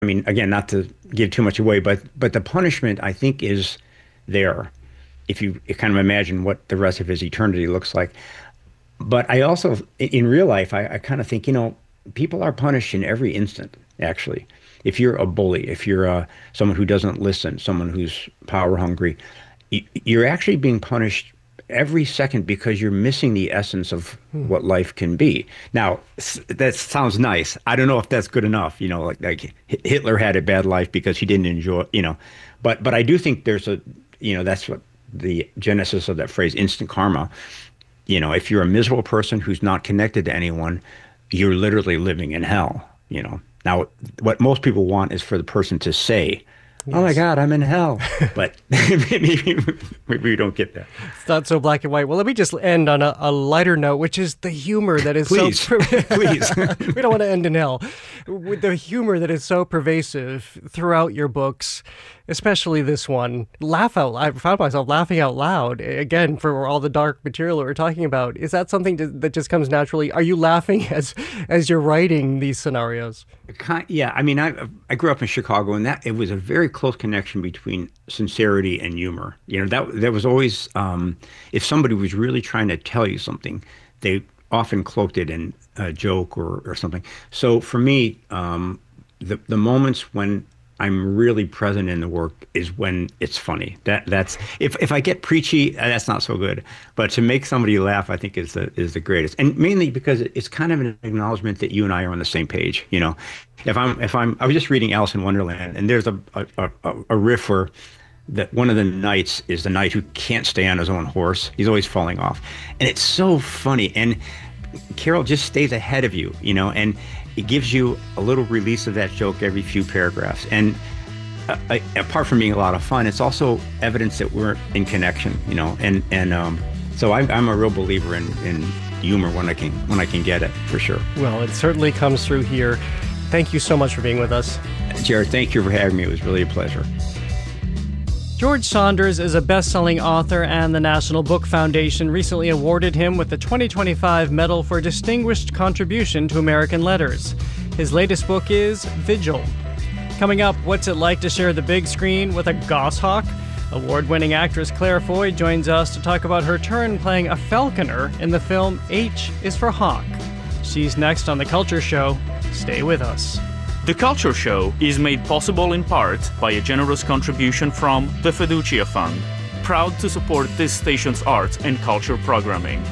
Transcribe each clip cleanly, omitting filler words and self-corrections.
I mean, again, not to give too much away, but the punishment I think is there if you kind of imagine what the rest of his eternity looks like. But I also, in real life, I kind of think, people are punished in every instant, actually. If you're a bully, if you're someone who doesn't listen, someone who's power hungry, you're actually being punished every second because you're missing the essence of what life can be. Now, that sounds nice. I don't know if that's good enough. Like Hitler had a bad life because he didn't enjoy. But I do think there's that's what the genesis of that phrase, instant karma. If you're a miserable person who's not connected to anyone, you're literally living in hell. Now, what most people want is for the person to say, "Oh my Yes. God, I'm in hell." But maybe we don't get that. It's not so black and white. Well, let me just end on a lighter note, which is the humor that is Please, so... please. We don't want to end in hell. With the humor that is so pervasive throughout your books, especially this one. I found myself laughing out loud, again, for all the dark material that we're talking about. Is that something that just comes naturally? Are you laughing as you're writing these scenarios? Yeah, I mean, I grew up in Chicago, and that it was a very close connection between sincerity and humor. That was always if somebody was really trying to tell you something, they often cloaked it in a joke or something. So for me, the moments when I'm really present in the work is when it's funny. That's if I get preachy, that's not so good. But to make somebody laugh, I think is the greatest, and mainly because it's kind of an acknowledgement that you and I are on the same page. I was just reading Alice in Wonderland, and there's a riff where that one of the knights is the knight who can't stay on his own horse. He's always falling off, and it's so funny. And Carol just stays ahead of you, and it gives you a little release of that joke every few paragraphs. And apart from being a lot of fun, it's also evidence that we're in connection, so I'm a real believer in humor when I can get it, for sure. Well, it certainly comes through here. Thank you so much for being with us. Jared, thank you for having me. It was really a pleasure. George Saunders is a best-selling author, and the National Book Foundation recently awarded him with the 2025 Medal for Distinguished Contribution to American Letters. His latest book is Vigil. Coming up, what's it like to share the big screen with a goshawk? Award-winning actress Claire Foy joins us to talk about her turn playing a falconer in the film H is for Hawk. She's next on The Culture Show. Stay with us. The Culture Show is made possible in part by a generous contribution from the Fiducia Fund, proud to support this station's arts and culture programming.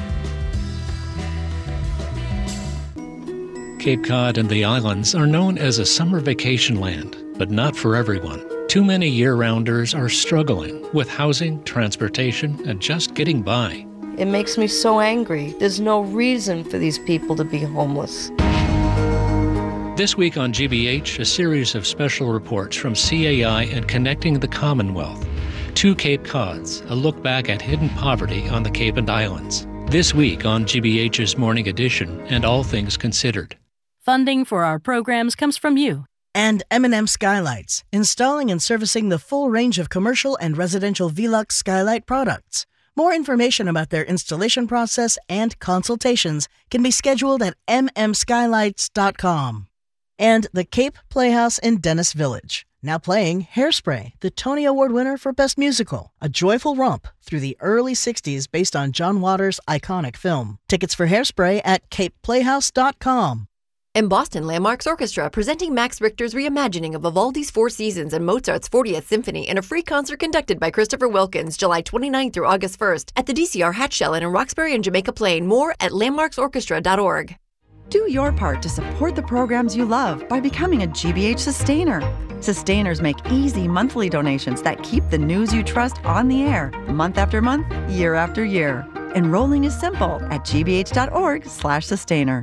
Cape Cod and the islands are known as a summer vacation land, but not for everyone. Too many year-rounders are struggling with housing, transportation, and just getting by. It makes me so angry. There's no reason for these people to be homeless. This week on GBH, a series of special reports from CAI and Connecting the Commonwealth. Two Cape Cods, a look back at hidden poverty on the Cape and Islands. This week on GBH's Morning Edition and All Things Considered. Funding for our programs comes from you. And M&M Skylights, installing and servicing the full range of commercial and residential Velux skylight products. More information about their installation process and consultations can be scheduled at mmskylights.com. And the Cape Playhouse in Dennis Village, now playing Hairspray, the Tony Award winner for Best Musical, a joyful romp through the early 60s based on John Waters' iconic film. Tickets for Hairspray at capeplayhouse.com. In Boston, Landmarks Orchestra presenting Max Richter's reimagining of Vivaldi's Four Seasons and Mozart's 40th Symphony in a free concert conducted by Christopher Wilkins, July 29th through August 1st at the DCR Hatch Inn in Roxbury and Jamaica Plain. More at landmarksorchestra.org. Do your part to support the programs you love by becoming a GBH Sustainer. Sustainers make easy monthly donations that keep the news you trust on the air, month after month, year after year. Enrolling is simple at gbh.org/sustainer.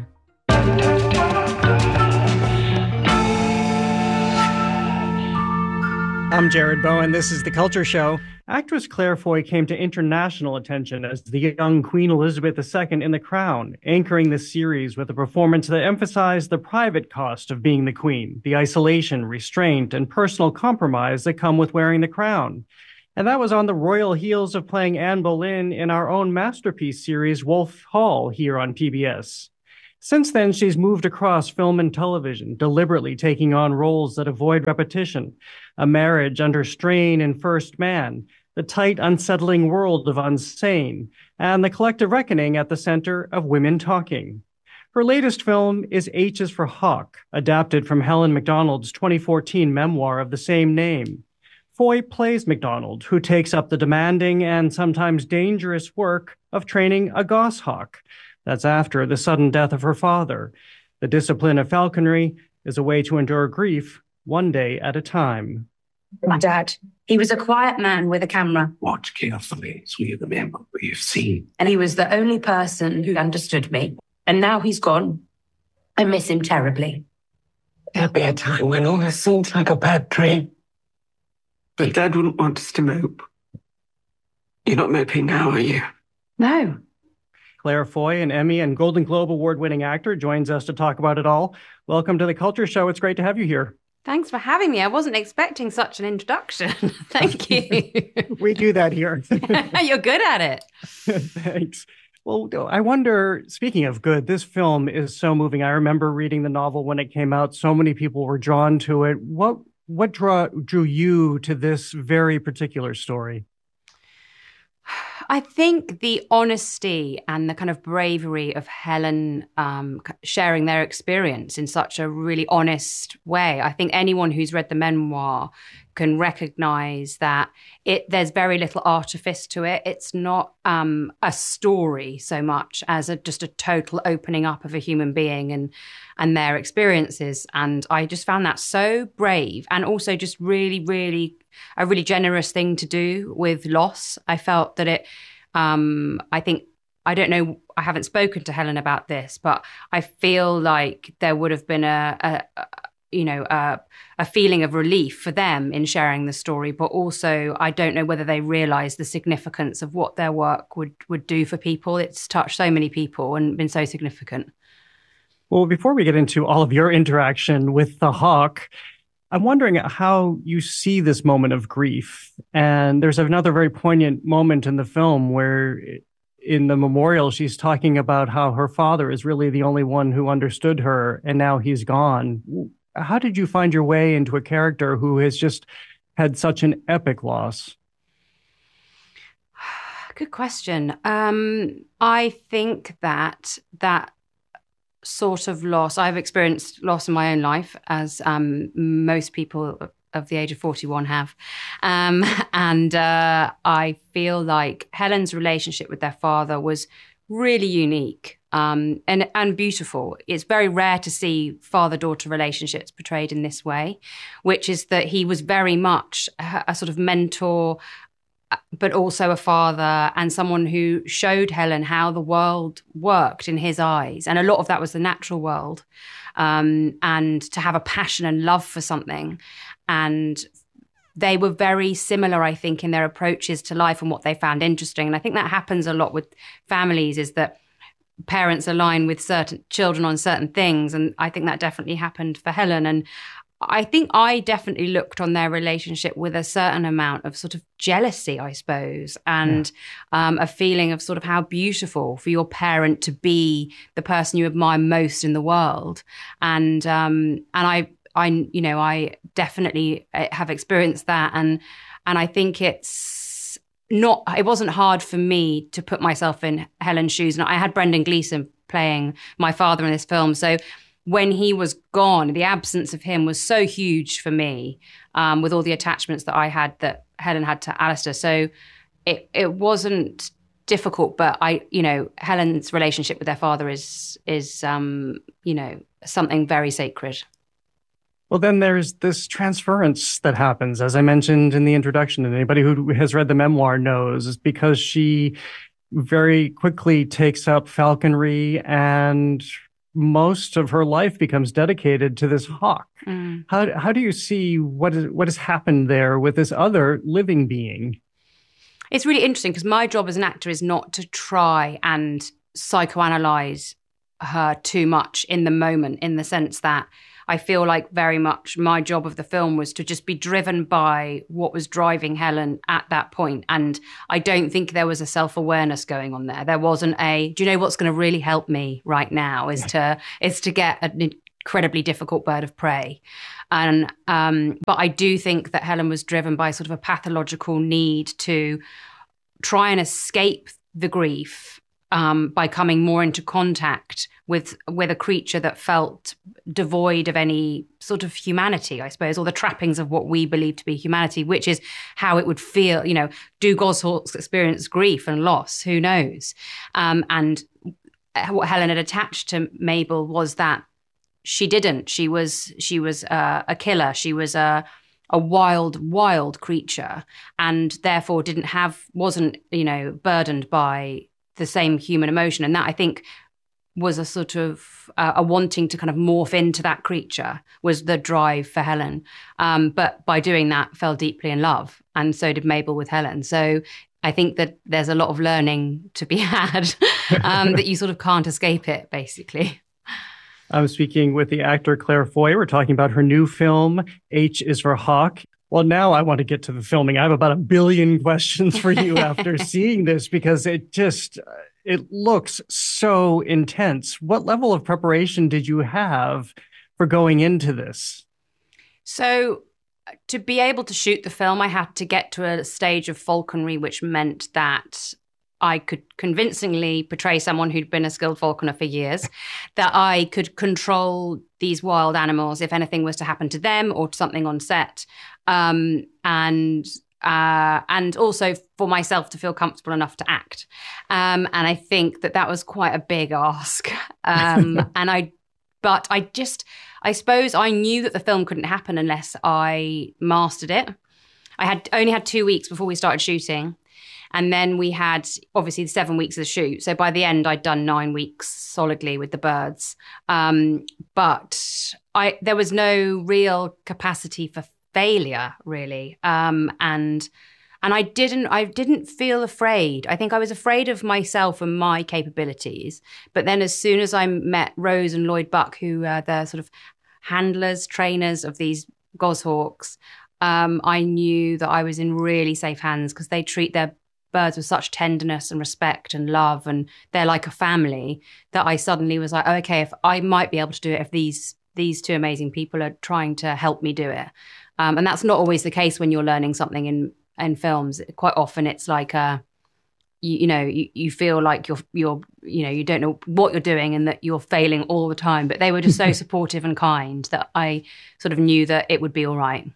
I'm Jared Bowen. This is The Culture Show. Actress Claire Foy came to international attention as the young Queen Elizabeth II in The Crown, anchoring the series with a performance that emphasized the private cost of being the Queen, the isolation, restraint, and personal compromise that come with wearing the crown. And that was on the royal heels of playing Anne Boleyn in our own masterpiece series, Wolf Hall, here on PBS. Since then, she's moved across film and television, deliberately taking on roles that avoid repetition. A Marriage Under Strain in First Man, The Tight, Unsettling World of Unsane, and The Collective Reckoning at the center of Women Talking. Her latest film is H is for Hawk, adapted from Helen Macdonald's 2014 memoir of the same name. Foy plays Macdonald, who takes up the demanding and sometimes dangerous work of training a goshawk. That's after the sudden death of her father. The discipline of falconry is a way to endure grief one day at a time. My dad, he was a quiet man with a camera. Watch carefully so you remember what you've seen. And he was the only person who understood me. And now he's gone. I miss him terribly. There'll be a time when all this seems like a bad dream. But Dad wouldn't want us to mope. You're not moping now, are you? No. Claire Foy, an Emmy and Golden Globe award-winning actor, joins us to talk about it all. Welcome to The Culture Show. It's great to have you here. Thanks for having me. I wasn't expecting such an introduction. Thank you. We do that here. You're good at it. Thanks. Well, I wonder, speaking of good, this film is so moving. I remember reading the novel when it came out. So many people were drawn to it. What drew you to this very particular story? I think the honesty and the kind of bravery of Helen sharing their experience in such a really honest way. I think anyone who's read the memoir can recognize that there's very little artifice to it. It's not a story so much as just a total opening up of a human being and their experiences. And I just found that so brave and also just really, really a really generous thing to do with loss. I felt that it, I don't know, I haven't spoken to Helen about this, but I feel like there would have been a feeling of relief for them in sharing the story, but also I don't know whether they realize the significance of what their work would do for people. It's touched so many people and been so significant. Well, before we get into all of your interaction with the hawk, I'm wondering how you see this moment of grief. And there's another very poignant moment in the film where in the memorial, she's talking about how her father is really the only one who understood her, and now he's gone. How did you find your way into a character who has just had such an epic loss? Good question. I think that sort of loss, I've experienced loss in my own life, as most people of the age of 41 have. And I feel like Helen's relationship with their father was really unique and beautiful. It's very rare to see father-daughter relationships portrayed in this way, which is that he was very much a sort of mentor, but also a father and someone who showed Helen how the world worked in his eyes. And a lot of that was the natural world. And to have a passion and love for something. And they were very similar, I think, in their approaches to life and what they found interesting. And I think that happens a lot with families, is that parents align with certain children on certain things. And I think that definitely happened for Helen. And I think I definitely looked on their relationship with a certain amount of sort of jealousy, I suppose, and a feeling of sort of how beautiful for your parent to be the person you admire most in the world. And I definitely have experienced that. And I think it wasn't hard for me to put myself in Helen's shoes. And I had Brendan Gleeson playing my father in this film. So when he was gone, the absence of him was so huge for me, with all the attachments that I had, that Helen had to Alistair. So it wasn't difficult, but Helen's relationship with their father is something very sacred. Well, then there's this transference that happens, as I mentioned in the introduction, and anybody who has read the memoir knows, is because she very quickly takes up falconry, and most of her life becomes dedicated to this hawk. Mm. How do you see what has happened there with this other living being? It's really interesting because my job as an actor is not to try and psychoanalyze her too much in the moment, in the sense that I feel like very much my job of the film was to just be driven by what was driving Helen at that point. And I don't think there was a self-awareness going on there. There wasn't a, do you know what's going to really help me right now is to get an incredibly difficult bird of prey. And but I do think that Helen was driven by sort of a pathological need to try and escape the grief by coming more into contact with a creature that felt devoid of any sort of humanity, I suppose, or the trappings of what we believe to be humanity, which is how it would feel. You know, do goshawks experience grief and loss? Who knows? And what Helen had attached to Mabel was that she didn't. She was a killer. She was a wild creature, and therefore wasn't burdened by the same human emotion. And that, I think, was a sort of a wanting to kind of morph into that creature was the drive for Helen. But by doing that, fell deeply in love, and so did Mabel with Helen. So I think that there's a lot of learning to be had, that you sort of can't escape it, basically. I'm speaking with the actor Claire Foy. We're talking about her new film, H is for Hawk. Well, now I want to get to the filming. I have about 1 billion questions for you after seeing this, because it looks so intense. What level of preparation did you have for going into this? So to be able to shoot the film, I had to get to a stage of falconry, which meant that I could convincingly portray someone who'd been a skilled falconer for years, that I could control these wild animals if anything was to happen to them or to something on set. And also for myself to feel comfortable enough to act. And I think that was quite a big ask. But I suppose I knew that the film couldn't happen unless I mastered it. I only had 2 weeks before we started shooting. And then we had, obviously, 7 weeks of the shoot. So by the end, I'd done 9 weeks solidly with the birds. But there was no real capacity for failure, really. And I didn't feel afraid. I think I was afraid of myself and my capabilities. But then as soon as I met Rose and Lloyd Buck, who are the sort of handlers, trainers of these goshawks, I knew that I was in really safe hands, because they treat their birds with such tenderness and respect and love, and they're like a family, that I suddenly was like, oh, okay, if I might be able to do it if these two amazing people are trying to help me do it. And that's not always the case when you're learning something in films. Quite often it's like you feel like you're you don't know what you're doing and that you're failing all the time. But they were just so supportive and kind that I sort of knew that it would be all right.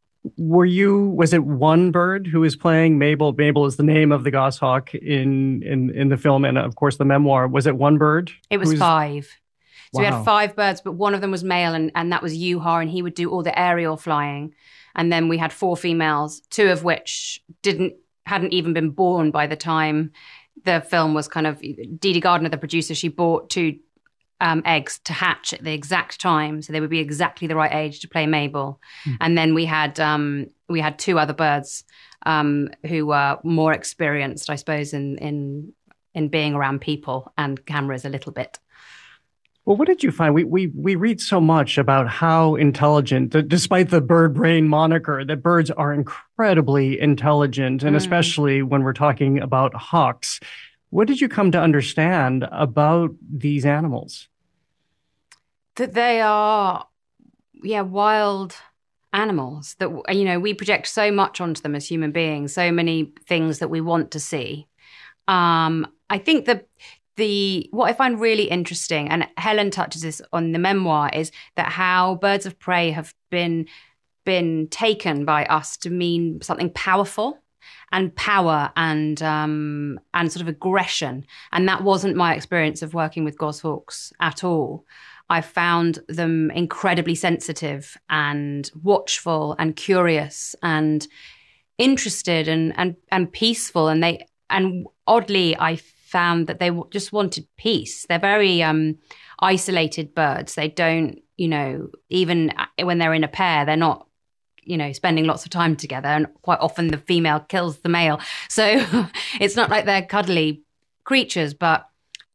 Was it one bird who was playing Mabel? Mabel is the name of the goshawk in the film, and of course the memoir. Was it one bird? It was 5. So we had 5 birds, but one of them was male, and that was Yuha, and he would do all the aerial flying. And then we had 4 females, 2 of which hadn't even been born by the time the film was kind of. Dee Gardner, the producer, she bought 2 eggs to hatch at the exact time, so they would be exactly the right age to play Mabel. And then we had 2 other birds who were more experienced, I suppose, in being around people and cameras a little bit. Well, what did you find? We read so much about how intelligent, despite the bird brain moniker, that birds are incredibly intelligent, and especially when we're talking about hawks. What did you come to understand about these animals? That they are, wild animals. That, we project so much onto them as human beings, so many things that we want to see. I think that what I find really interesting, and Helen touches this on the memoir, is that how birds of prey have been taken by us to mean something powerful. And power and sort of aggression. And that wasn't my experience of working with goshawks at all. I found them incredibly sensitive and watchful and curious and interested and peaceful. And oddly, I found that they just wanted peace. They're very isolated birds. They don't, even when they're in a pair, they're not, spending lots of time together, and quite often the female kills the male. So it's not like they're cuddly creatures, but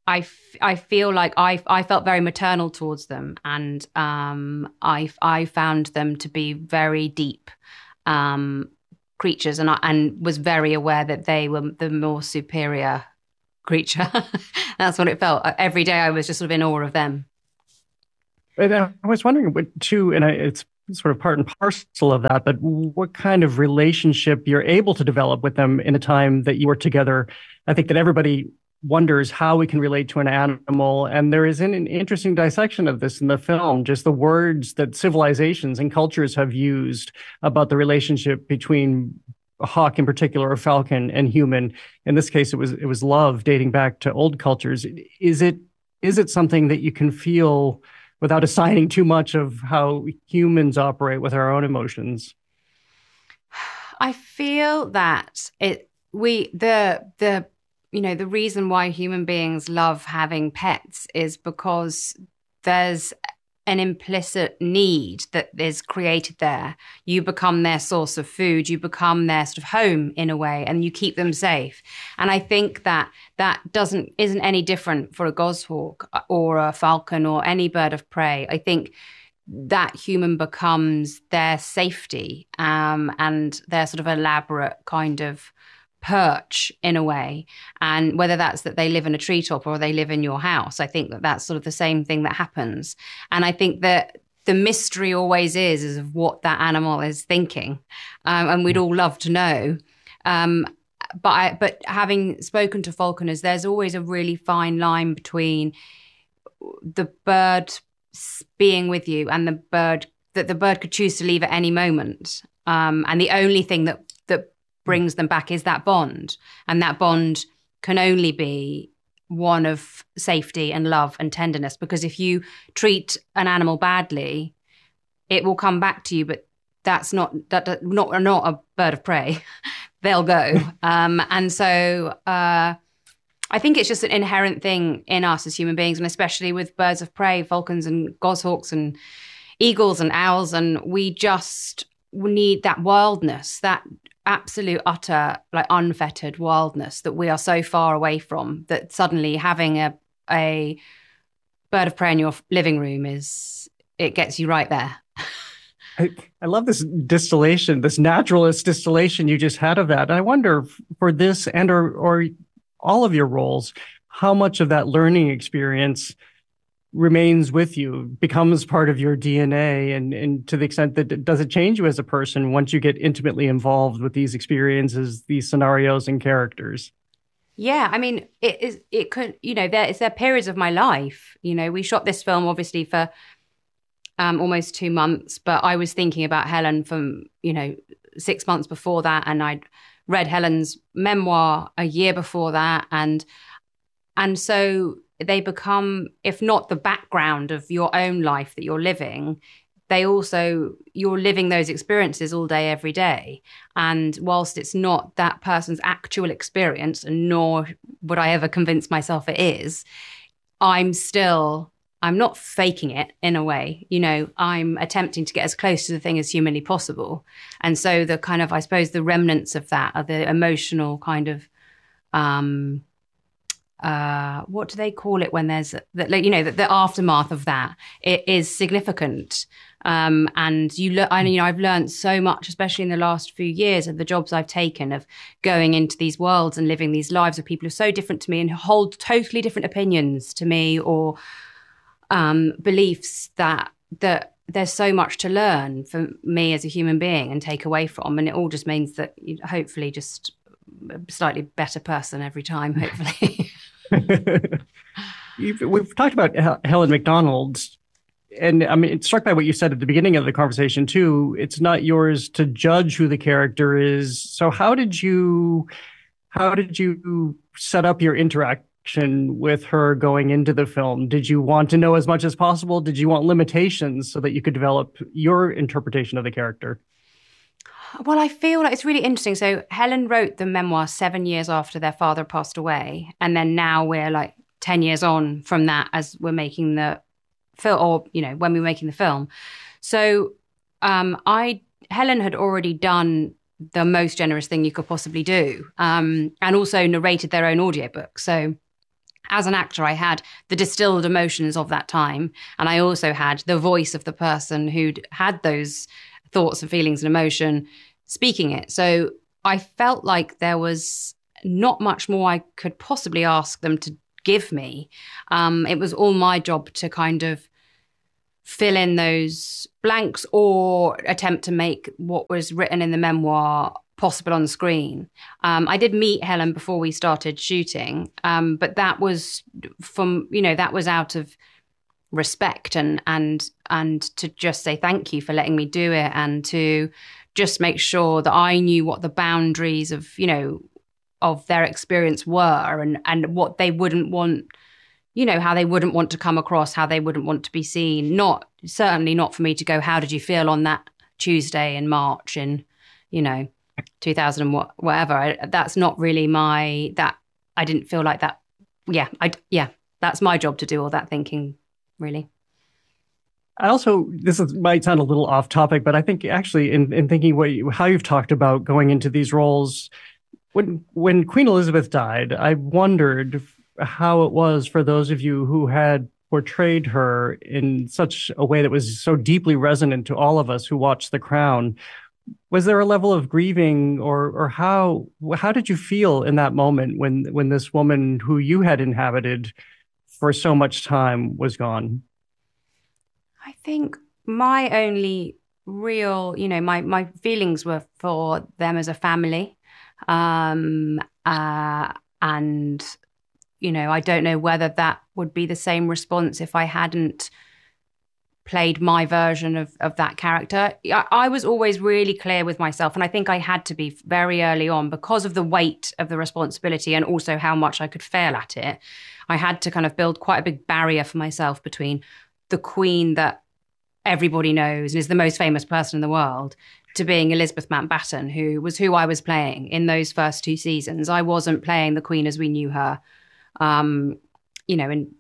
I feel like I felt very maternal towards them, and I found them to be very deep creatures, and was very aware that they were the more superior creature. That's what it felt. Every day I was just sort of in awe of them. And I was wondering, too, and it's sort of part and parcel of that, but what kind of relationship you're able to develop with them in a time that you were together. I think that everybody wonders how we can relate to an animal. And there is an interesting dissection of this in the film, just the words that civilizations and cultures have used about the relationship between a hawk in particular, a falcon, and human. In this case, it was love, dating back to old cultures. Is it something that you can feel without assigning too much of how humans operate with our own emotions? I feel that the reason why human beings love having pets is because there's an implicit need that is created there. You become their source of food, you become their sort of home in a way, and you keep them safe. And I think that isn't any different for a goshawk or a falcon or any bird of prey. I think that human becomes their safety, and their sort of elaborate kind of perch in a way. And whether that's that they live in a treetop or they live in your house, I think that that's sort of the same thing that happens. And I think that the mystery always is of what that animal is thinking. And we'd all love to know. But having spoken to falconers, there's always a really fine line between the bird being with you and the bird could choose to leave at any moment. And the only thing that brings them back is that bond. And that bond can only be one of safety and love and tenderness, because if you treat an animal badly, it will come back to you, but that's not a bird of prey. They'll go. And so I think it's just an inherent thing in us as human beings, and especially with birds of prey, falcons and goshawks and eagles and owls, and we need that wildness, that absolute, utter, like unfettered wildness that we are so far away from, that suddenly having a bird of prey in your living room it gets you right there. I love this distillation, this naturalist distillation you just had of that. And I wonder, for this and or all of your roles, how much of that learning experience remains with you, becomes part of your DNA, and to the extent that does it change you as a person once you get intimately involved with these experiences, these scenarios and characters? Yeah, I mean, it could, there are periods of my life. We shot this film obviously for almost 2 months, but I was thinking about Helen from 6 months before that, and I'd read Helen's memoir a year before that, and so they become, if not the background of your own life that you're living, you're living those experiences all day, every day. And whilst it's not that person's actual experience, and nor would I ever convince myself it is, I'm not faking it in a way. I'm attempting to get as close to the thing as humanly possible. And so the kind of, I suppose, the remnants of that are the emotional kind of, what do they call it when there's the aftermath of that? It is significant, and I've learned so much, especially in the last few years, of the jobs I've taken, of going into these worlds and living these lives of people who are so different to me and hold totally different opinions to me, or beliefs that there's so much to learn for me as a human being and take away from, and it all just means that hopefully just a slightly better person every time, hopefully. We've talked about Helen Macdonald, and I mean, it's struck by what you said at the beginning of the conversation too. It's not yours to judge who the character is. So how did you set up your interaction with her going into the film? Did you want to know as much as possible? Did you want limitations so that you could develop your interpretation of the character? Well, I feel like it's really interesting. So Helen wrote the memoir 7 years after their father passed away. And then now we're like 10 years on from that as we're making the film, or, when we were making the film. So Helen had already done the most generous thing you could possibly do, and also narrated their own audiobook. So as an actor, I had the distilled emotions of that time. And I also had the voice of the person who'd had those thoughts and feelings and emotion speaking it. So I felt like there was not much more I could possibly ask them to give me. It was all my job to kind of fill in those blanks or attempt to make what was written in the memoir possible on screen. I did meet Helen before we started shooting, but that was that was out of respect and to just say thank you for letting me do it, and to just make sure that I knew what the boundaries of their experience were, and what they wouldn't want, how they wouldn't want to come across, how they wouldn't want to be seen. Certainly not for me to go, how did you feel on that Tuesday in March in 2000 and whatever. That's not really that I didn't feel like that. That's my job to do all that thinking, really. I also, might sound a little off topic, but I think actually in thinking how you've talked about going into these roles, when Queen Elizabeth died, I wondered how it was for those of you who had portrayed her in such a way that was so deeply resonant to all of us who watched The Crown. Was there a level of grieving, or how did you feel in that moment when this woman who you had inhabited for so much time was gone? I think my only real, my feelings were for them as a family. And, I don't know whether that would be the same response if I hadn't played my version of that character. I was always really clear with myself, and I think I had to be very early on because of the weight of the responsibility and also how much I could fail at it. I had to kind of build quite a big barrier for myself between the Queen that everybody knows and is the most famous person in the world to being Elizabeth Mountbatten, who I was playing in those first 2 seasons. I wasn't playing the Queen as we knew her, in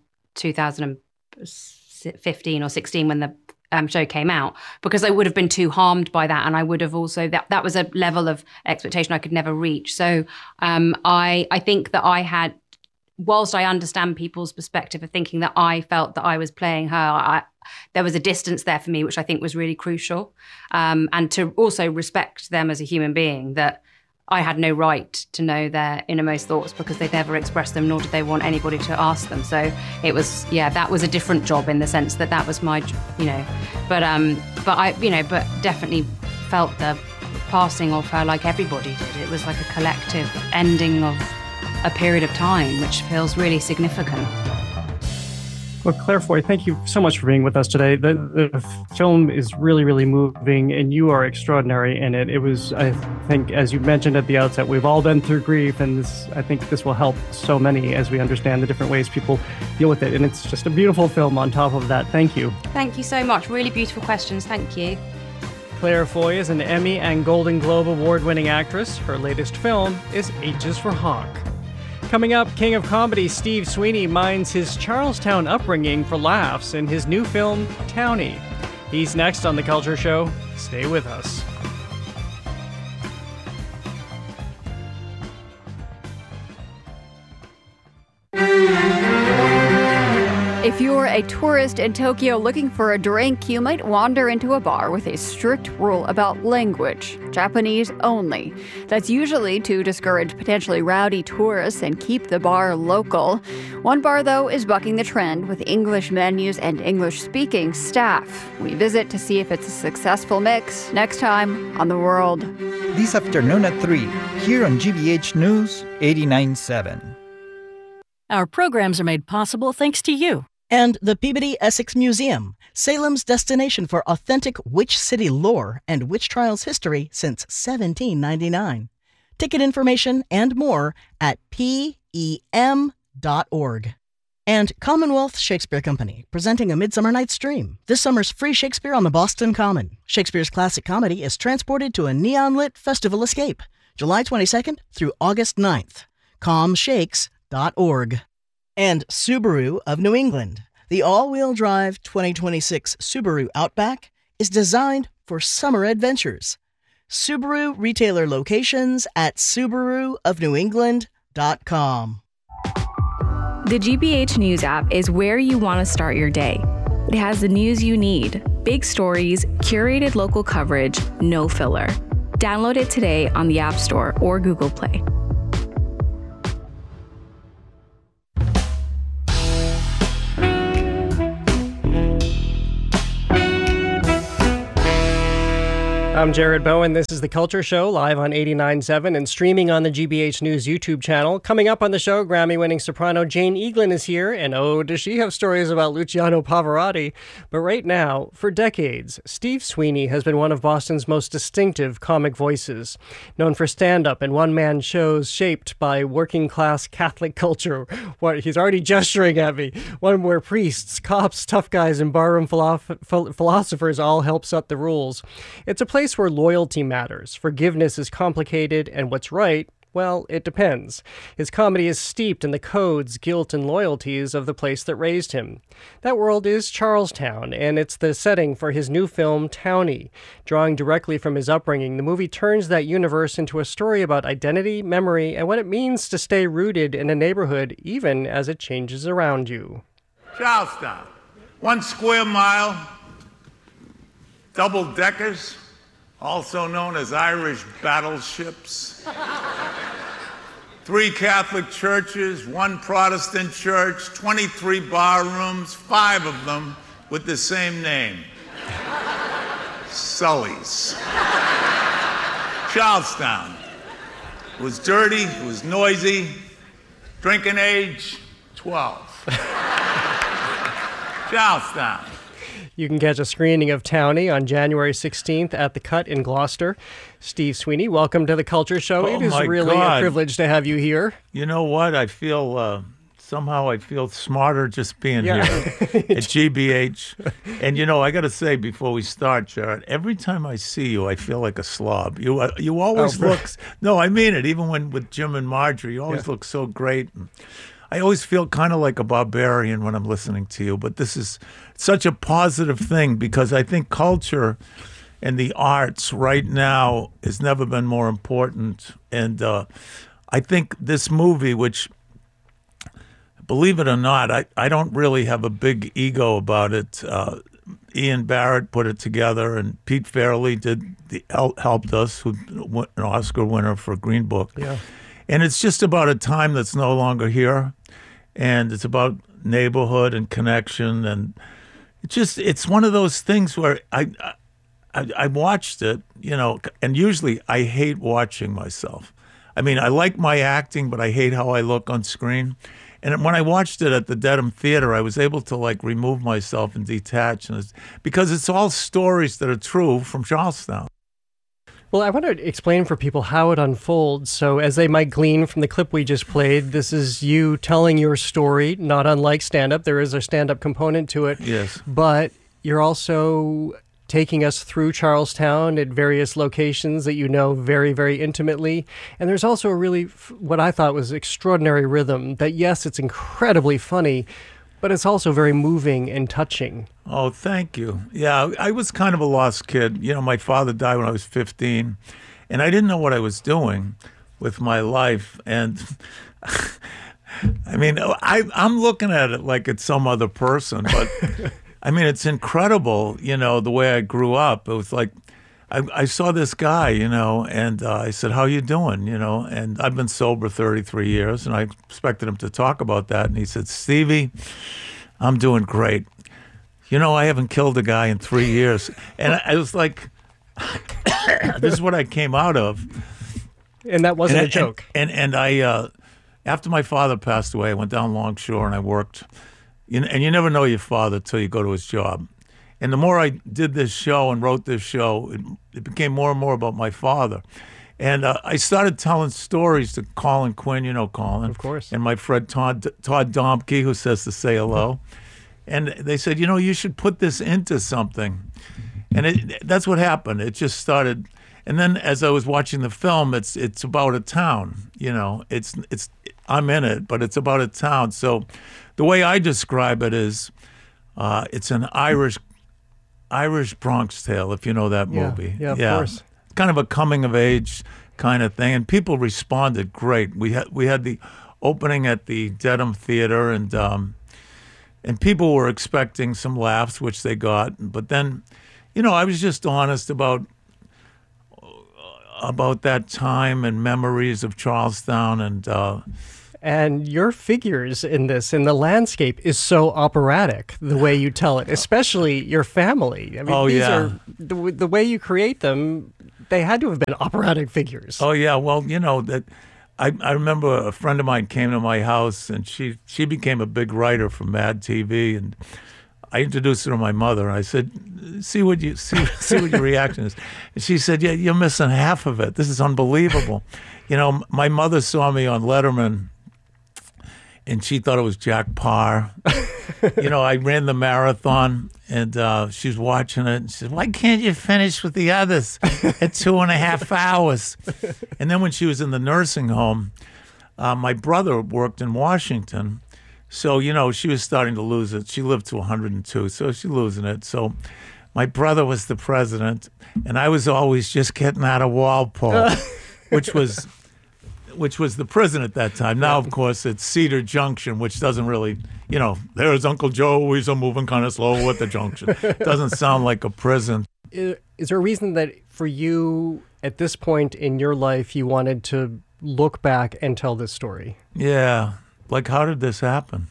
2015 or 16 when the show came out, because I would have been too harmed by that, and I would have also that was a level of expectation I could never reach. So I think that I had, whilst I understand people's perspective of thinking that I felt that I was playing her, there was a distance there for me, which I think was really crucial, and to also respect them as a human being, that I had no right to know their innermost thoughts because they'd never expressed them, nor did they want anybody to ask them. So it was, that was a different job in the sense that was my, but I, but definitely felt the passing of her like everybody did. It was like a collective ending of a period of time, which feels really significant. Well, Claire Foy, thank you so much for being with us today. The film is really, really moving, and you are extraordinary in it. It was, I think, as you mentioned at the outset, we've all been through grief, and I think this will help so many as we understand the different ways people deal with it. And it's just a beautiful film on top of that. Thank you. Thank you so much. Really beautiful questions. Thank you. Claire Foy is an Emmy and Golden Globe award-winning actress. Her latest film is H is for Hawk. Coming up, King of Comedy Steve Sweeney mines his Charlestown upbringing for laughs in his new film, Townie. He's next on The Culture Show. Stay with us. If you're a tourist in Tokyo looking for a drink, you might wander into a bar with a strict rule about language, Japanese only. That's usually to discourage potentially rowdy tourists and keep the bar local. One bar, though, is bucking the trend with English menus and English-speaking staff. We visit to see if it's a successful mix next time on The World. This afternoon at 3, here on GBH News 89.7. Our programs are made possible thanks to you. And the Peabody Essex Museum, Salem's destination for authentic witch city lore and witch trials history since 1799. Ticket information and more at pem.org. And Commonwealth Shakespeare Company, presenting A Midsummer Night's Dream. This summer's free Shakespeare on the Boston Common. Shakespeare's classic comedy is transported to a neon-lit festival escape, July 22nd through August 9th. comshakes.org. And Subaru of New England. The all-wheel drive 2026 Subaru Outback is designed for summer adventures. Subaru retailer locations at subaruofnewengland.com. The GBH News app is where you want to start your day. It has the news you need, big stories, curated local coverage, no filler. Download it today on the App Store or Google Play. I'm Jared Bowen. This is The Culture Show, live on 89.7 and streaming on the GBH News YouTube channel. Coming up on the show, Grammy-winning soprano Jane Eaglin is here, and oh, does she have stories about Luciano Pavarotti. But right now, for decades, Steve Sweeney has been one of Boston's most distinctive comic voices. Known for stand-up and one-man shows shaped by working-class Catholic culture. What, he's already gesturing at me. One where priests, cops, tough guys, and barroom philosophers all help set the rules. It's a place where loyalty matters, forgiveness is complicated, and what's right, well, it depends. His comedy is steeped in the codes, guilt, and loyalties of the place that raised him. That world is Charlestown, and it's the setting for his new film, Townie. Drawing directly from his upbringing, the movie turns that universe into a story about identity, memory, and what it means to stay rooted in a neighborhood, even as it changes around you. Charlestown, 1 square mile, double-deckers, also known as Irish battleships. 3 Catholic churches, 1 Protestant church, 23 bar rooms, 5 of them with the same name. Sully's. Charlestown. It was dirty, it was noisy. Drinking age, 12. Charlestown. You can catch a screening of Townie on January 16th at The Cut in Gloucester. Steve Sweeney, welcome to The Culture Show. It is really a privilege to have you here. You know what? I feel, somehow I feel smarter just being here at GBH. And, you know, I got to say before we start, Jared, every time I see you, I feel like a slob. You always look, no, I mean it, even when with Jim and Marjorie, you always look so great. I always feel kind of like a barbarian when I'm listening to you, but this is such a positive thing because I think culture and the arts right now has never been more important. And I think this movie, which, believe it or not, I don't really have a big ego about it. Ian Barrett put it together, and Pete Fairley helped us, who's an Oscar winner for Green Book. Yeah. And it's just about a time that's no longer here. And it's about neighborhood and connection. And it's one of those things where I watched it, you know, and usually I hate watching myself. I mean, I like my acting, but I hate how I look on screen. And when I watched it at the Dedham Theater, I was able to like remove myself and detach, because it's all stories that are true from Charlestown. Well, I want to explain for people how it unfolds. So as they might glean from the clip we just played, this is you telling your story, not unlike stand-up. There is a stand-up component to it. Yes. But you're also taking us through Charlestown at various locations that you know very, very intimately. And there's also a really, what I thought was extraordinary rhythm that, yes, it's incredibly funny, but it's also very moving and touching. Oh, thank you. Yeah, I was kind of a lost kid. You know, my father died when I was 15, and I didn't know what I was doing with my life. And I mean, I'm looking at it like it's some other person, but I mean, it's incredible, you know, the way I grew up. It was like, I saw this guy, you know, and I said, how you doing, you know? And I've been sober 33 years, and I expected him to talk about that. And he said, Stevie, I'm doing great. You know, I haven't killed a guy in 3 years. And I was like, this is what I came out of. And that wasn't a joke. And I, after my father passed away, I went down Longshore and I worked. And you never know your father till you go to his job. And the more I did this show and wrote this show, it became more and more about my father. And I started telling stories to Colin Quinn, you know Colin. Of course. And my friend Todd Domke, who says to say hello. And they said, you know, you should put this into something. And that's what happened. It just started. And then as I was watching the film, it's about a town, you know. I'm in it, but it's about a town. So the way I describe it is it's an Irish Bronx Tale, if you know that movie. Yeah, of course. Kind of a coming of age kind of thing, and people responded great. We had the opening at the Dedham Theater, and people were expecting some laughs, which they got. But then, I was just honest about that time and memories of Charlestown, and your figures in the landscape is so operatic, the way you tell it, especially your family. I mean, these are the way you create them. They had to have been operatic figures. Oh yeah, well, that I remember a friend of mine came to my house, and she became a big writer for Mad TV, and I introduced her to my mother, and I said, see what your reaction is. And she said, yeah, you're missing half of it. This is unbelievable. My mother saw me on Letterman, and she thought it was Jack Parr. I ran the marathon, and she was watching it, and she said, why can't you finish with the others at 2.5 hours? And then when she was in the nursing home, my brother worked in Washington, so, she was starting to lose it. She lived to 102, so she's losing it. So my brother was the president, and I was always just getting out of Walpole, which was the prison at that time. Now, of course, it's Cedar Junction, which doesn't really, there's Uncle Joe, he's moving kind of slow at the junction. Doesn't sound like a prison. Is there a reason that for you, at this point in your life, you wanted to look back and tell this story? Yeah. Like, how did this happen?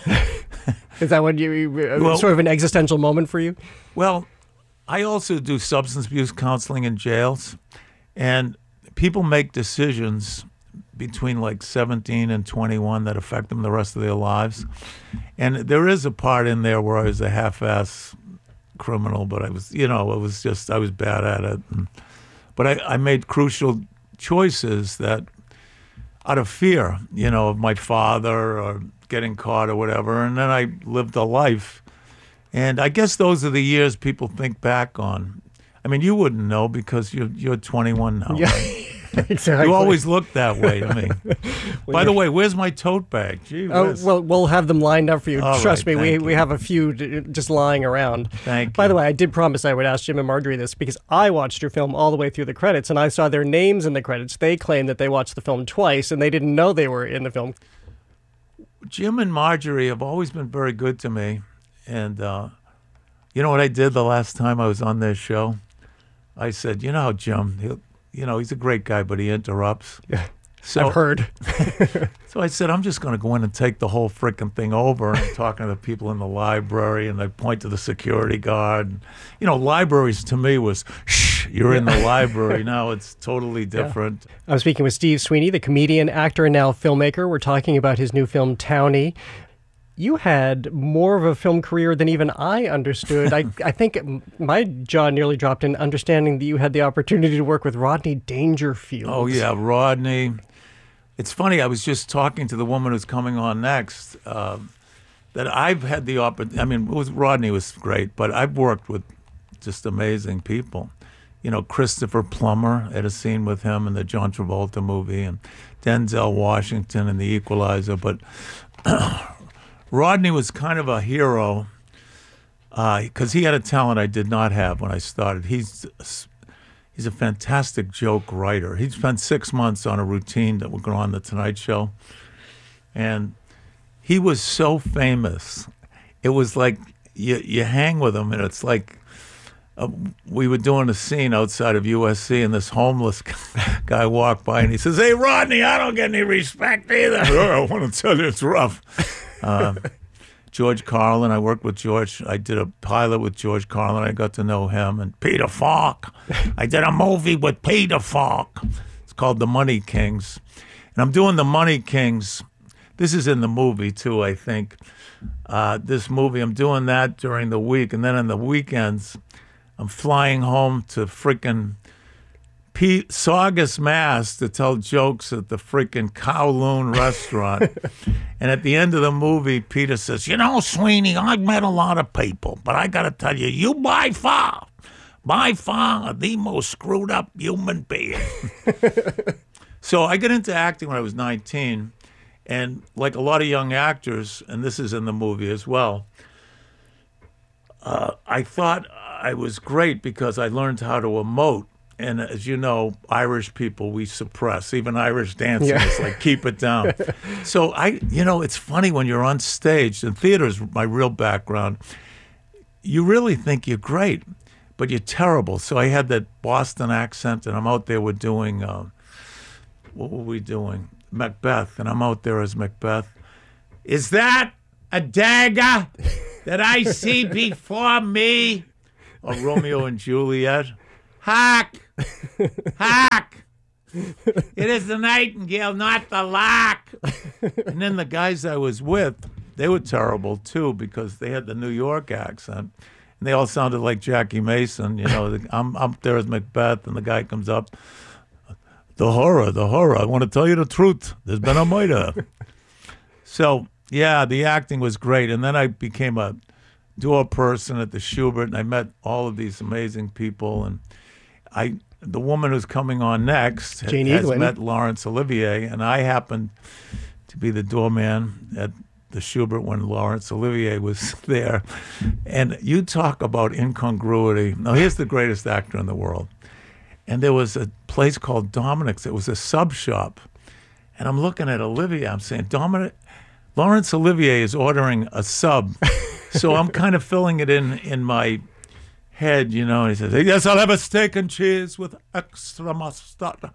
Is that what sort of an existential moment for you? Well, I also do substance abuse counseling in jails, and people make decisions between like 17 and 21 that affect them the rest of their lives. And there is a part in there where I was a half-ass criminal, but I was, I was bad at it. But I made crucial choices that, out of fear, of my father or getting caught or whatever. And then I lived a life. And I guess those are the years people think back on. I mean, you wouldn't know because you're 21 now. Yeah, right? Exactly. You always look that way to me. By the way, where's my tote bag? Gee whiz. Well, we'll have them lined up for you. All Trust right, me, we have a few just lying around. Thank you. By the way, I did promise I would ask Jim and Marjorie this because I watched your film all the way through the credits, and I saw their names in the credits. They claimed that they watched the film twice, and they didn't know they were in the film. Jim and Marjorie have always been very good to me. And you know what I did the last time I was on their show? I said, how Jim, he's a great guy, but he interrupts. Yeah, so, I've heard. So I said, I'm just going to go in and take the whole freaking thing over. And I'm talking to the people in the library, and I point to the security guard. Libraries to me was, shh, you're in the library. Now it's totally different. Yeah. I'm speaking with Steve Sweeney, the comedian, actor, and now filmmaker. We're talking about his new film, Townie. You had more of a film career than even I understood. I think my jaw nearly dropped in understanding that you had the opportunity to work with Rodney Dangerfield. Oh, yeah, Rodney. It's funny, I was just talking to the woman who's coming on next, that I've had the opportunity. I mean, Rodney was great, but I've worked with just amazing people. Christopher Plummer, I had a scene with him in the John Travolta movie, and Denzel Washington in The Equalizer, but Rodney was kind of a hero because he had a talent I did not have when I started. He's a fantastic joke writer. He spent 6 months on a routine that would go on The Tonight Show, and he was so famous. It was like you hang with him, and it's like we were doing a scene outside of USC, and this homeless guy walked by, and he says, "Hey, Rodney, I don't get any respect either." I want to tell you, it's rough. George Carlin, I worked with George. I did a pilot with George Carlin. I got to know him. And Peter Falk. I did a movie with Peter Falk. It's called The Money Kings. And I'm doing The Money Kings. This is in the movie, too, I think. This movie, I'm doing that during the week. And then on the weekends, I'm flying home to freaking Saugus, Mass. to tell jokes at the freaking Kowloon restaurant. And at the end of the movie, Peter says, Sweeney, I've met a lot of people, but I got to tell you, you by far are the most screwed up human being. So I got into acting when I was 19. And like a lot of young actors, and this is in the movie as well, I thought I was great because I learned how to emote. And as you know, Irish people, we suppress. Even Irish dancing is like, keep it down. So it's funny when you're on stage, and theater is my real background, you really think you're great, but you're terrible. So I had that Boston accent, and I'm out there, we're doing, what were we doing? Macbeth, and I'm out there as Macbeth. Is that a dagger that I see before me? Or Romeo and Juliet. Hark! Hark! It is the nightingale, not the lark. And then the guys I was with, they were terrible too because they had the New York accent. And they all sounded like Jackie Mason. I'm up there as Macbeth, and the guy comes up. The horror. I want to tell you the truth. There's been a murder. So, yeah, the acting was great. And then I became a door person at the Shubert, and I met all of these amazing people. And the woman who's coming on next has met Laurence Olivier, and I happened to be the doorman at the Shubert when Laurence Olivier was there. And you talk about incongruity. Now, here's the greatest actor in the world. And there was a place called Dominic's. It was a sub shop. And I'm looking at Olivier. I'm saying, Laurence Olivier is ordering a sub. So I'm kind of filling it in my head, and he says, yes, I'll have a steak and cheese with extra mustard.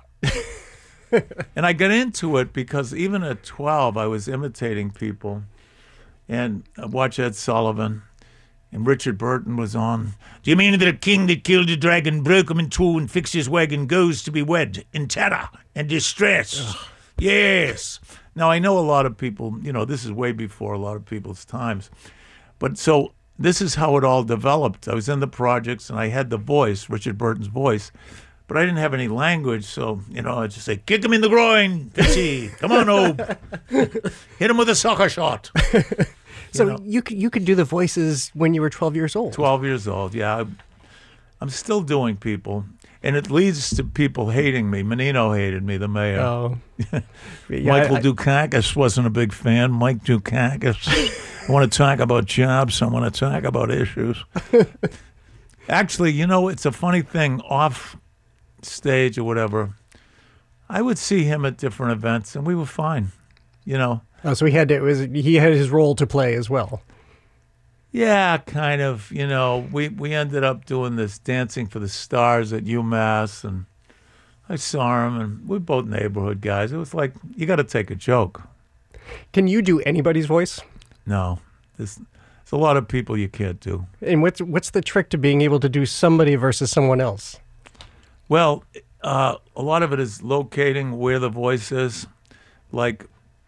And I got into it because even at 12, I was imitating people. And I watched Ed Sullivan, and Richard Burton was on. Do you mean that a king that killed a dragon, broke him in two, and fixed his wagon goes to be wed in terror and distress? Ugh. Yes. Now, I know a lot of people, this is way before a lot of people's times. But so this is how it all developed. I was in the projects, and I had the voice, Richard Burton's voice, but I didn't have any language. So, I'd just say, kick him in the groin, Fitzy. Come on, Obe. Hit him with a soccer shot. So you could do the voices when you were 12 years old. 12 years old, yeah. I'm still doing people. And it leads to people hating me. Menino hated me, the mayor. Oh. Michael Dukakis wasn't a big fan. Mike Dukakis. I want to talk about jobs. I want to talk about issues. Actually, it's a funny thing. Off stage or whatever, I would see him at different events, and we were fine. Oh, so he had his role to play as well. Yeah, kind of. We ended up doing this Dancing for the Stars at UMass, and I saw him, and we're both neighborhood guys. It was like, you got to take a joke. Can you do anybody's voice? No. There's a lot of people you can't do. And what's the trick to being able to do somebody versus someone else? Well, a lot of it is locating where the voice is. Like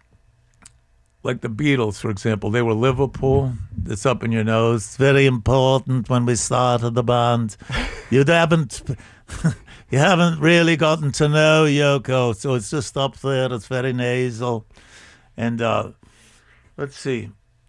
the Beatles, for example, they were Liverpool. It's up in your nose. It's very important when we started the band. You haven't really gotten to know Yoko, so it's just up there. It's very nasal. And let's see.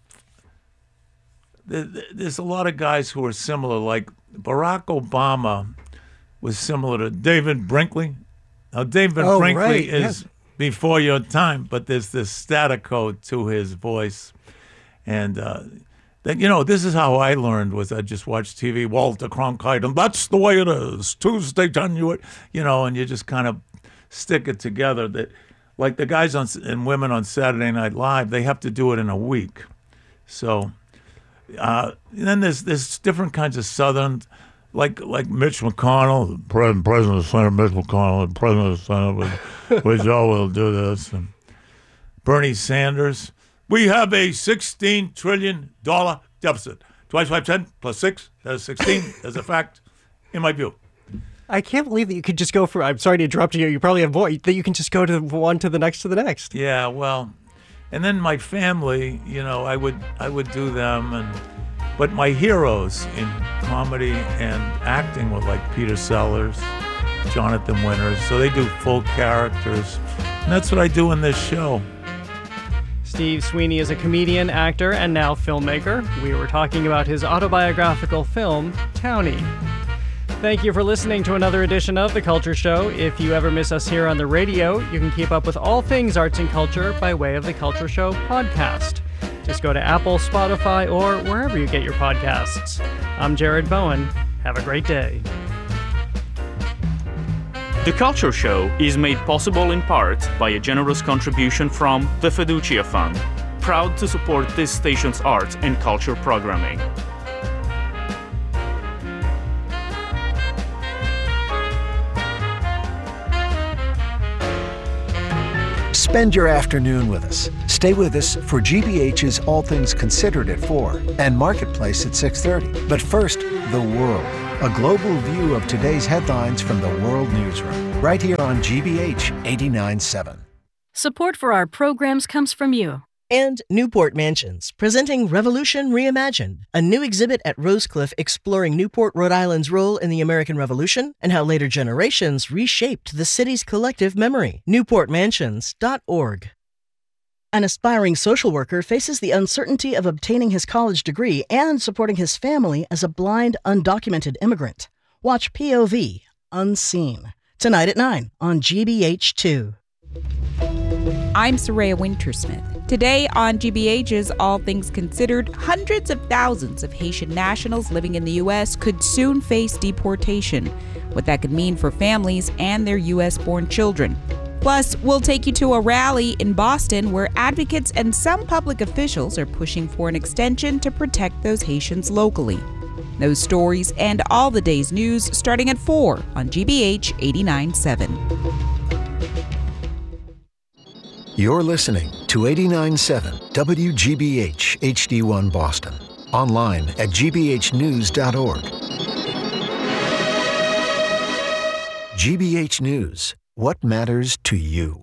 There's a lot of guys who are similar. Like Barack Obama was similar to David Brinkley. Now, David Brinkley is before your time, but there's this staccato to his voice. And this is how I learned, was I just watched TV, Walter Cronkite, and that's the way it is. Tuesday, January, and you just kind of stick it together. That, like the guys and women on Saturday Night Live, they have to do it in a week. So then there's different kinds of Southern, like Mitch McConnell, President of the Senate, Mitch McConnell, President of the Senate, we Joe will do this. And Bernie Sanders, we have a $16 trillion deficit. 2 5 10 plus 6, that is 16. That's a fact, in my view. I can't believe that you could just go for, I'm sorry to interrupt you, you probably have voice, that you can just go to one to the next to the next. Yeah, well, and then my family, I would do them, but my heroes in comedy and acting were like Peter Sellers, Jonathan Winters, so they do full characters, and that's what I do in this show. Steve Sweeney is a comedian, actor, and now filmmaker. We were talking about his autobiographical film, Townie. Thank you for listening to another edition of The Culture Show. If you ever miss us here on the radio, you can keep up with all things arts and culture by way of The Culture Show podcast. Just go to Apple, Spotify, or wherever you get your podcasts. I'm Jared Bowen. Have a great day. The Culture Show is made possible in part by a generous contribution from the Fiducia Fund, proud to support this station's arts and culture programming. Spend your afternoon with us. Stay with us for GBH's All Things Considered at 4 and Marketplace at 6:30. But first, the world. A global view of today's headlines from the World Newsroom, right here on GBH 89.7. Support for our programs comes from you. And Newport Mansions, presenting Revolution Reimagined, a new exhibit at Rosecliff exploring Newport, Rhode Island's role in the American Revolution and how later generations reshaped the city's collective memory. NewportMansions.org. An aspiring social worker faces the uncertainty of obtaining his college degree and supporting his family as a blind, undocumented immigrant. Watch POV, Unseen, tonight at 9 on GBH2. I'm Soraya Wintersmith. Today on GBH's All Things Considered, hundreds of thousands of Haitian nationals living in the U.S. could soon face deportation, what that could mean for families and their U.S.-born children. Plus, we'll take you to a rally in Boston where advocates and some public officials are pushing for an extension to protect those Haitians locally. Those stories and all the day's news starting at 4 on GBH 89.7. You're listening to 89.7 WGBH HD1 Boston. Online at gbhnews.org. GBH News. What matters to you?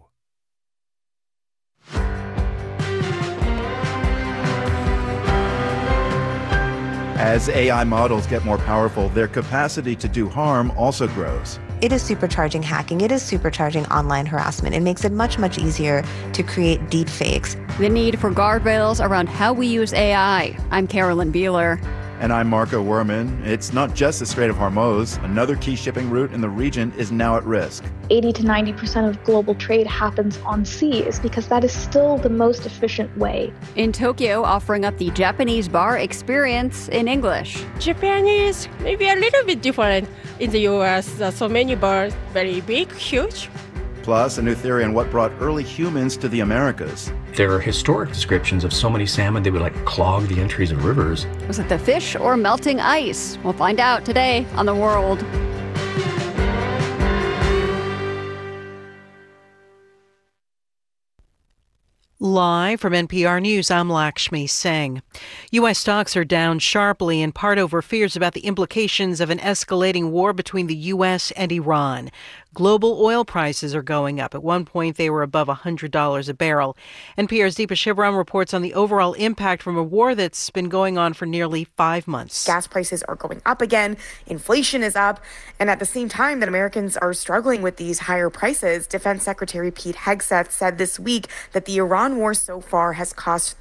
As AI models get more powerful, their capacity to do harm also grows. It is supercharging hacking. It is supercharging online harassment. It makes it much, much easier to create deep fakes. The need for guardrails around how we use AI. I'm Carolyn Beeler. And I'm Marco Werman. It's not just the Strait of Hormuz. Another key shipping route in the region is now at risk. 80 to 90% of global trade happens on sea is because that is still the most efficient way. In Tokyo, offering up the Japanese bar experience in English. Japan is maybe a little bit different in the US. So many bars, very big, huge. Plus, a new theory on what brought early humans to the Americas. There are historic descriptions of so many salmon they would clog the entries of rivers. Was it the fish or melting ice? We'll find out today on The World. Live from NPR News, I'm Lakshmi Singh. U.S. stocks are down sharply, in part over fears about the implications of an escalating war between the U.S. and Iran. Global oil prices are going up. At one point, they were above $100 a barrel. NPR's Deepa Shivaram reports on the overall impact from a war that's been going on for nearly 5 months. Gas prices are going up again. Inflation is up. And at the same time that Americans are struggling with these higher prices, Defense Secretary Pete Hegseth said this week that the Iran war so far has cost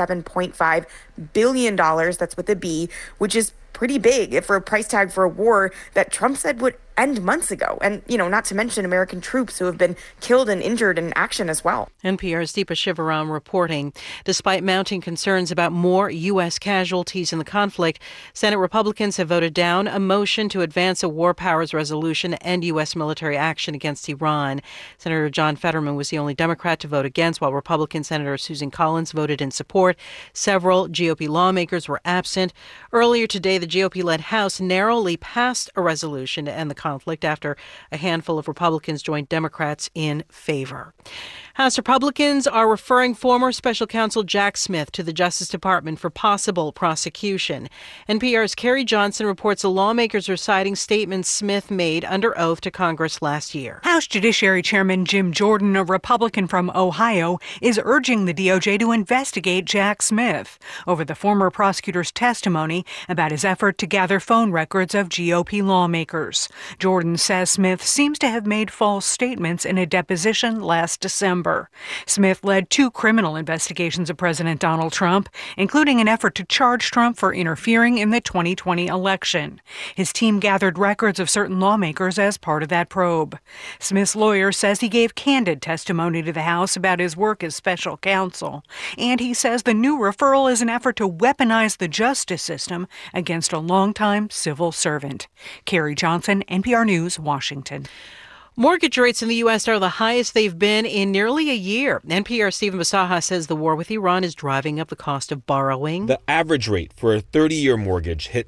$37.5 billion. That's with a B, which is pretty big for a price tag for a war that Trump said would end months ago. And, not to mention American troops who have been killed and injured in action as well. NPR's Deepa Shivaram reporting. Despite mounting concerns about more U.S. casualties in the conflict, Senate Republicans have voted down a motion to advance a war powers resolution and U.S. military action against Iran. Senator John Fetterman was the only Democrat to vote against, while Republican Senator Susan Collins voted in support. Several GOP lawmakers were absent. Earlier today, the GOP-led House narrowly passed a resolution to end the conflict after a handful of Republicans joined Democrats in favor. House Republicans are referring former special counsel Jack Smith to the Justice Department for possible prosecution. NPR's Carrie Johnson reports the lawmakers are citing statements Smith made under oath to Congress last year. House Judiciary Chairman Jim Jordan, a Republican from Ohio, is urging the DOJ to investigate Jack Smith over the former prosecutor's testimony about his effort to gather phone records of GOP lawmakers. Jordan says Smith seems to have made false statements in a deposition last December. Smith led 2 criminal investigations of President Donald Trump, including an effort to charge Trump for interfering in the 2020 election. His team gathered records of certain lawmakers as part of that probe. Smith's lawyer says he gave candid testimony to the House about his work as special counsel, and he says the new referral is an effort to weaponize the justice system against a longtime civil servant. Carrie Johnson, NPR News, Washington. Mortgage rates in the U.S. are the highest they've been in nearly a year. NPR's Stephen Basaha says the war with Iran is driving up the cost of borrowing. The average rate for a 30-year mortgage hit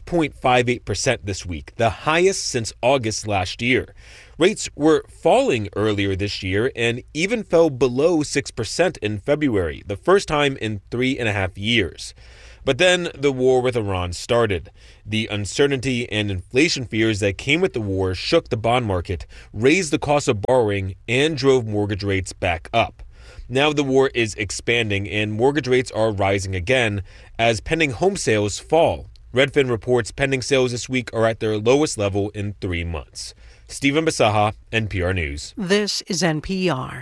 6.58% this week, the highest since August last year. Rates were falling earlier this year and even fell below 6% in February, the first time in 3.5 years. But then the war with Iran started. The uncertainty and inflation fears that came with the war shook the bond market, raised the cost of borrowing, and drove mortgage rates back up. Now the war is expanding and mortgage rates are rising again as pending home sales fall. Redfin reports pending sales this week are at their lowest level in 3 months. Stephen Basaha, NPR News. This is NPR.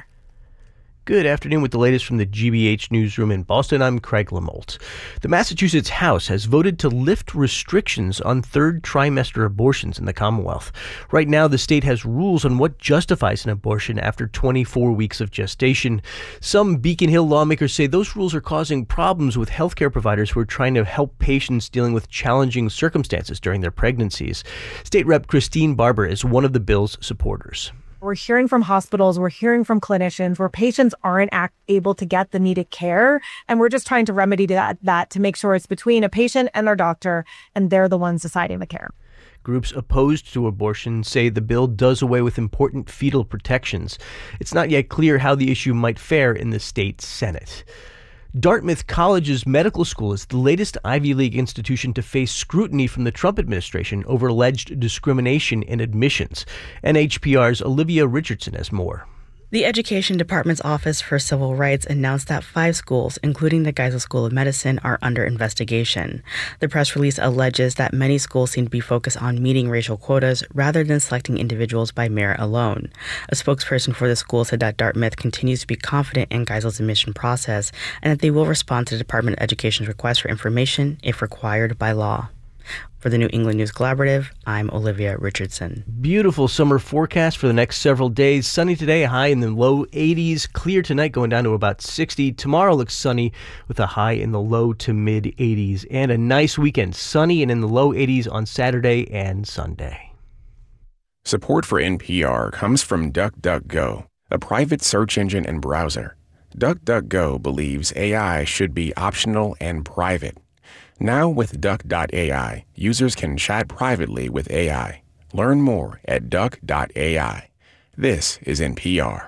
Good afternoon with the latest from the GBH newsroom in Boston. I'm Craig Lamolt. The Massachusetts House has voted to lift restrictions on third trimester abortions in the Commonwealth. Right now, the state has rules on what justifies an abortion after 24 weeks of gestation. Some Beacon Hill lawmakers say those rules are causing problems with healthcare providers who are trying to help patients dealing with challenging circumstances during their pregnancies. State Rep Christine Barber is one of the bill's supporters. We're hearing from hospitals, we're hearing from clinicians where patients aren't able to get the needed care. And we're just trying to remedy that to make sure it's between a patient and their doctor, and they're the ones deciding the care. Groups opposed to abortion say the bill does away with important fetal protections. It's not yet clear how the issue might fare in the state Senate. Dartmouth College's medical school is the latest Ivy League institution to face scrutiny from the Trump administration over alleged discrimination in admissions. NHPR's Olivia Richardson has more. The Education Department's Office for Civil Rights announced that 5 schools, including the Geisel School of Medicine, are under investigation. The press release alleges that many schools seem to be focused on meeting racial quotas rather than selecting individuals by merit alone. A spokesperson for the school said that Dartmouth continues to be confident in Geisel's admission process and that they will respond to the Department of Education's request for information if required by law. For the New England News Collaborative, I'm Olivia Richardson. Beautiful summer forecast for the next several days. Sunny today, high in the low 80s. Clear tonight, going down to about 60. Tomorrow looks sunny with a high in the low to mid 80s. And a nice weekend, sunny and in the low 80s on Saturday and Sunday. Support for NPR comes from DuckDuckGo, a private search engine and browser. DuckDuckGo believes AI should be optional and private. Now with Duck.ai, users can chat privately with AI. Learn more at Duck.ai. This is NPR.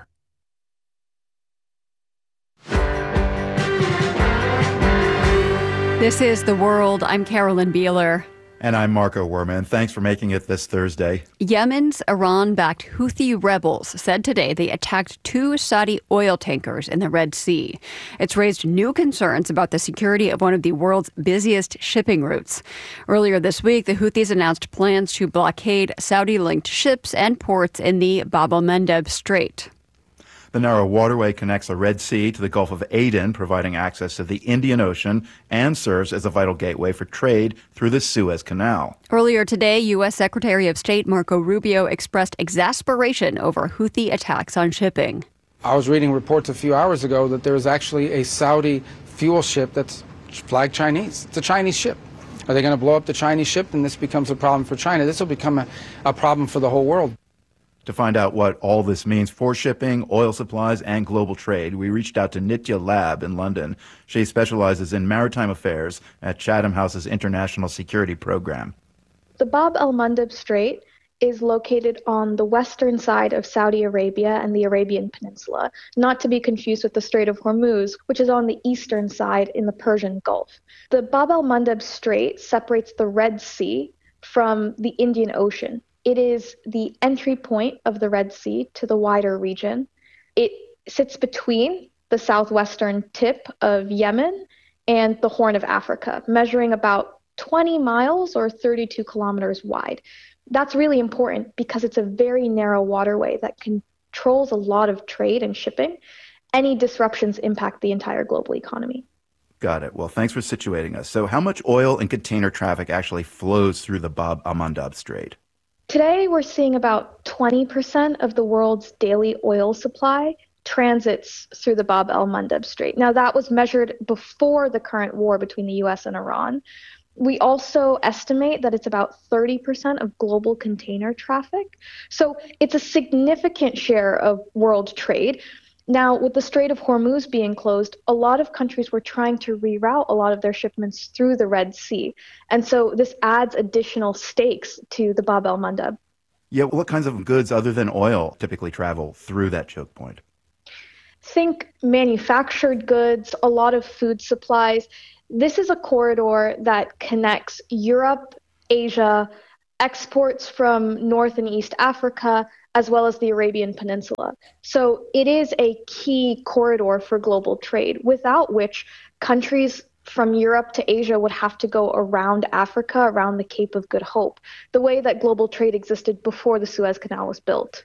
This is The World. I'm Carolyn Beeler. And I'm Marco Werman. Thanks for making it this Thursday. Yemen's Iran-backed Houthi rebels said today they attacked 2 Saudi oil tankers in the Red Sea. It's raised new concerns about the security of one of the world's busiest shipping routes. Earlier this week, the Houthis announced plans to blockade Saudi-linked ships and ports in the Bab el-Mandeb Strait. The narrow waterway connects the Red Sea to the Gulf of Aden, providing access to the Indian Ocean, and serves as a vital gateway for trade through the Suez Canal. Earlier today, U.S. Secretary of State Marco Rubio expressed exasperation over Houthi attacks on shipping. I was reading reports a few hours ago that there is actually a Saudi fuel ship that's flagged Chinese. It's a Chinese ship. Are they going to blow up the Chinese ship? And this becomes a problem for China. This will become a problem for the whole world. To find out what all this means for shipping, oil supplies, and global trade, we reached out to Nitya Lab in London. She specializes in maritime affairs at Chatham House's International Security Program. The Bab el-Mandeb Strait is located on the western side of Saudi Arabia and the Arabian Peninsula, not to be confused with the Strait of Hormuz, which is on the eastern side in the Persian Gulf. The Bab el-Mandeb Strait separates the Red Sea from the Indian Ocean. It is the entry point of the Red Sea to the wider region. It sits between the southwestern tip of Yemen and the Horn of Africa, measuring about 20 miles or 32 kilometers wide. That's really important because it's a very narrow waterway that controls a lot of trade and shipping. Any disruptions impact the entire global economy. Got it. Well, thanks for situating us. So how much oil and container traffic actually flows through the Bab el-Mandeb Strait? Today, we're seeing about 20% of the world's daily oil supply transits through the Bab el-Mandeb Strait. Now, that was measured before the current war between the U.S. and Iran. We also estimate that it's about 30% of global container traffic. So it's a significant share of world trade. Now, with the Strait of Hormuz being closed, a lot of countries were trying to reroute a lot of their shipments through the Red Sea. And so this adds additional stakes to the Bab el-Mandeb. Yeah, what kinds of goods other than oil typically travel through that choke point? Think manufactured goods, a lot of food supplies. This is a corridor that connects Europe, Asia, exports from North and East Africa, as well as the Arabian Peninsula. So it is a key corridor for global trade, without which countries from Europe to Asia would have to go around Africa, around the Cape of Good Hope, the way that global trade existed before the Suez Canal was built.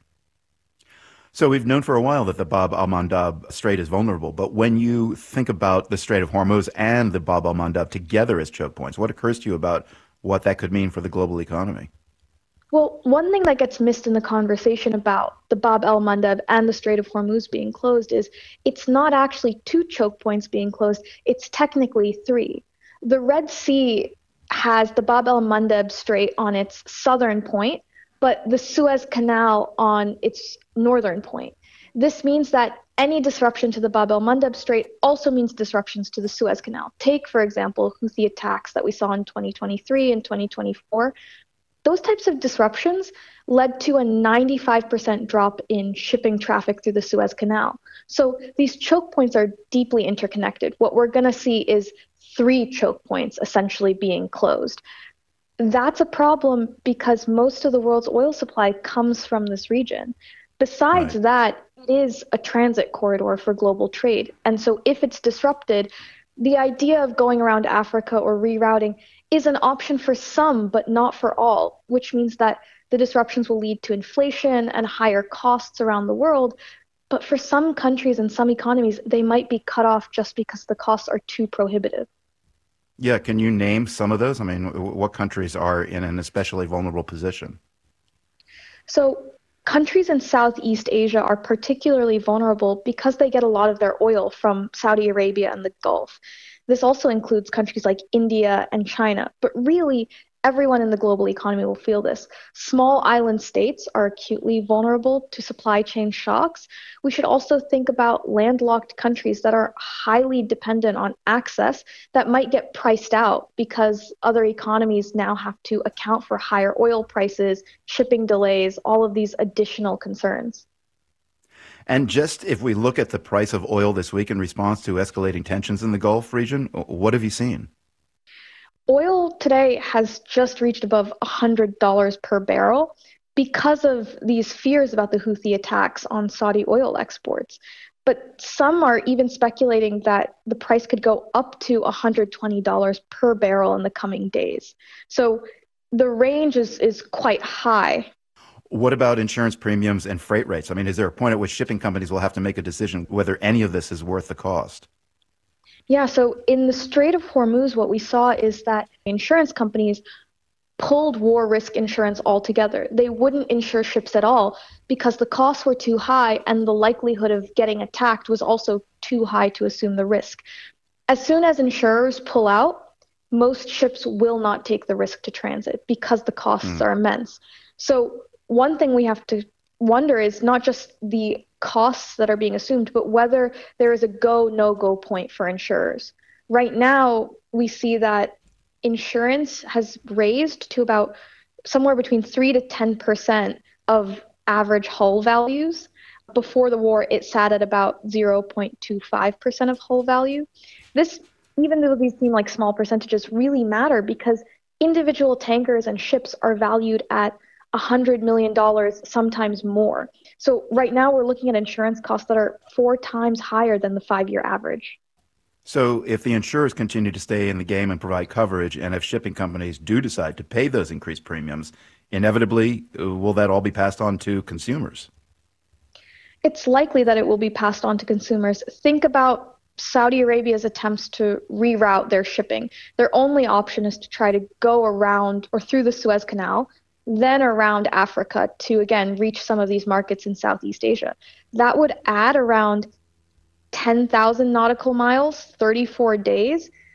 So we've known for a while that the Bab el-Mandeb Strait is vulnerable, but when you think about the Strait of Hormuz and the Bab el-Mandeb together as choke points, what occurs to you about what that could mean for the global economy? Well, one thing that gets missed in the conversation about the Bab el-Mandeb and the Strait of Hormuz being closed is it's not actually 2 choke points being closed, it's technically 3. The Red Sea has the Bab el-Mandeb Strait on its southern point, but the Suez Canal on its northern point. This means that any disruption to the Bab el-Mandeb Strait also means disruptions to the Suez Canal. Take, for example, Houthi attacks that we saw in 2023 and 2024. Those types of disruptions led to a 95% drop in shipping traffic through the Suez Canal. So these choke points are deeply interconnected. What we're going to see is 3 choke points essentially being closed. That's a problem because most of the world's oil supply comes from this region. Besides that, it is a transit corridor for global trade. And so if it's disrupted, the idea of going around Africa or rerouting is an option for some, but not for all, which means that the disruptions will lead to inflation and higher costs around the world. But for some countries and some economies, they might be cut off just because the costs are too prohibitive. Yeah, can you name some of those? I mean, what countries are in an especially vulnerable position? So countries in Southeast Asia are particularly vulnerable because they get a lot of their oil from Saudi Arabia and the Gulf. This also includes countries like India and China, but really everyone in the global economy will feel this. Small island states are acutely vulnerable to supply chain shocks. We should also think about landlocked countries that are highly dependent on access that might get priced out because other economies now have to account for higher oil prices, shipping delays, all of these additional concerns. And just if we look at the price of oil this week in response to escalating tensions in the Gulf region, what have you seen? Oil today has just reached above $100 per barrel because of these fears about the Houthi attacks on Saudi oil exports. But some are even speculating that the price could go up to $120 per barrel in the coming days. So the range is quite high. What about insurance premiums and freight rates? I mean, is there a point at which shipping companies will have to make a decision whether any of this is worth the cost? Yeah, so in the Strait of Hormuz, what we saw is that insurance companies pulled war risk insurance altogether. They wouldn't insure ships at all because the costs were too high and the likelihood of getting attacked was also too high to assume the risk. As soon as insurers pull out, most ships will not take the risk to transit because the costs are immense. So one thing we have to wonder is not just the costs that are being assumed, but whether there is a go, no-go point for insurers. Right now, we see that insurance has raised to about somewhere between 3 to 10% of average hull values. Before the war, it sat at about 0.25% of hull value. This, even though these seem like small percentages, really matter because individual tankers and ships are valued at $100 million, sometimes more. So right now we're looking at insurance costs that are 4 times higher than the 5-year average. So if the insurers continue to stay in the game and provide coverage, and if shipping companies do decide to pay those increased premiums, inevitably, will that all be passed on to consumers? It's likely that it will be passed on to consumers. Think about Saudi Arabia's attempts to reroute their shipping. Their only option is to try to go around or through the Suez Canal, then around Africa to, again, reach some of these markets in Southeast Asia. That would add around 10,000 nautical miles, 34 days.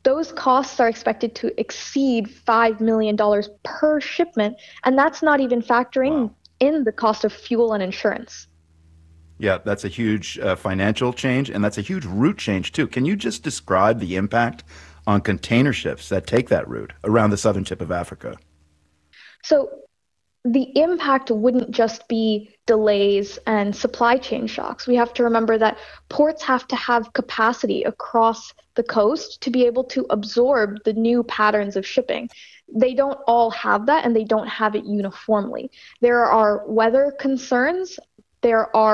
those costs are expected to exceed $5 million per shipment, and that's not even factoring in the cost of fuel and insurance. Yeah, that's a huge financial change, and that's a huge route change, too. Can you just describe the impact on container ships that take that route around the southern tip of Africa? So the impact wouldn't just be delays and supply chain shocks. We have to remember that ports have to have capacity across the coast to be able to absorb the new patterns of shipping. They don't all have that, and they don't have it uniformly. There are weather concerns. There are